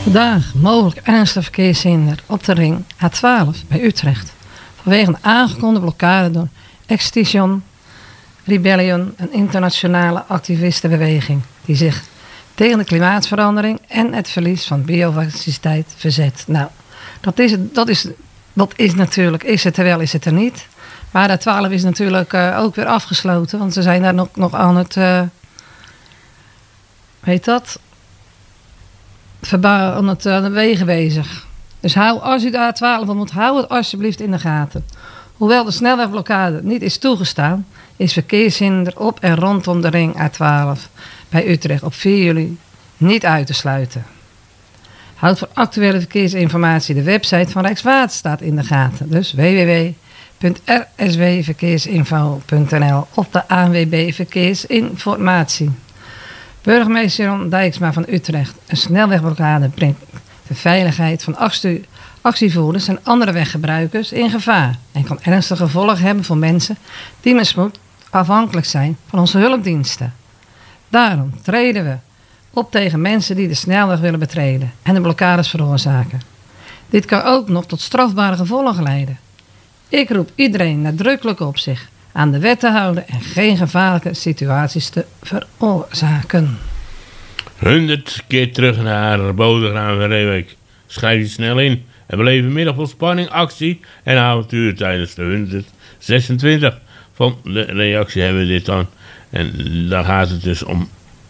Vandaag mogelijk ernstig verkeershinder op de ring A12 bij Utrecht. Vanwege een aangekondigde blokkade door Extinction Rebellion, een internationale activistenbeweging die zich tegen de klimaatverandering en het verlies van biodiversiteit verzet. Nou, dat is natuurlijk, is het er wel, is het er niet. Maar A12 is natuurlijk ook weer afgesloten, want ze zijn daar nog aan het, aan de wegen bezig. Dus als u de A12 moet, hou het alsjeblieft in de gaten. Hoewel de snelwegblokkade niet is toegestaan, is verkeershinder op en rondom de ring A12 bij Utrecht op 4 juli niet uit te sluiten. Houd voor actuele verkeersinformatie de website van Rijkswaterstaat in de gaten. Dus www.rswverkeersinfo.nl of de ANWB Verkeersinformatie. Burgemeester Jan Dijksma van Utrecht. Een snelwegblokkade brengt de veiligheid van actievoerders en andere weggebruikers in gevaar en kan ernstige gevolgen hebben voor mensen die met spoed afhankelijk zijn van onze hulpdiensten. Daarom treden we op tegen mensen die de snelweg willen betreden en de blokkades veroorzaken. Dit kan ook nog tot strafbare gevolgen leiden. Ik roep iedereen nadrukkelijk op zich aan de wet te houden en geen gevaarlijke situaties te veroorzaken. 100 keer terug naar Bodegraven van Reewijk. Schrijf je snel in en beleef een middag vol spanning, actie en avontuur tijdens de 126 van de reactie hebben we dit dan. En daar gaat het dus om.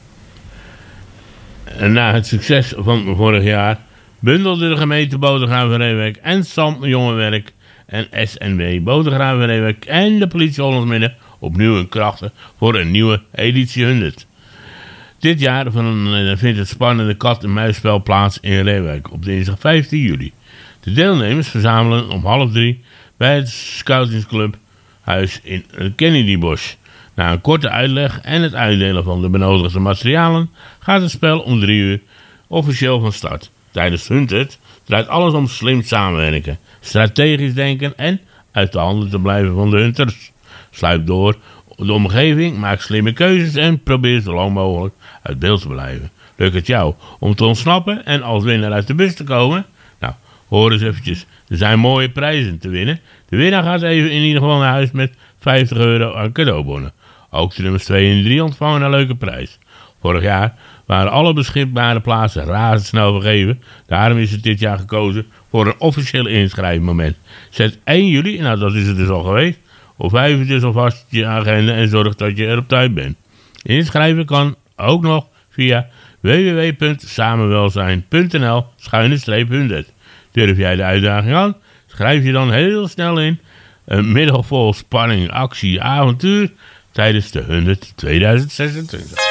En na het succes van vorig jaar bundelde de gemeente Bodegraven van Reewijk en SAM Jongerenwerk en SNW Bodegraven van Reewijk en de politie Hollandsmidden opnieuw hun krachten voor een nieuwe editie 100. Dit jaar vindt het spannende kat- en muisspel plaats in Reewijk op dinsdag 15 juli. De deelnemers verzamelen om 2:30 bij het Scoutingsclubhuis in Kennedybos. Na een korte uitleg en het uitdelen van de benodigde materialen gaat het spel om 3 uur officieel van start. Tijdens Hunted draait alles om slim samenwerken, strategisch denken en uit de handen te blijven van de hunters. Sluip door de omgeving, maak slimme keuzes en probeer zo lang mogelijk uit beeld te blijven. Lukt het jou om te ontsnappen en als winnaar uit de bus te komen? Nou, hoor eens eventjes. Er zijn mooie prijzen te winnen. De winnaar gaat even in ieder geval naar huis met €50 aan cadeaubonnen. Ook de nummers 2 en 3 ontvangen een leuke prijs. Vorig jaar waren alle beschikbare plaatsen razendsnel vergeven. Daarom is het dit jaar gekozen voor een officieel inschrijfmoment. Zet 1 juli, nou dat is het dus al geweest, of 5 dus alvast je agenda en zorg dat je er op tijd bent. Inschrijven kan ook nog via www.samenwelzijn.nl/100. Durf jij de uitdaging aan? Schrijf je dan heel snel in. Een middag vol spanning, actie, avontuur tijdens de 100 2026.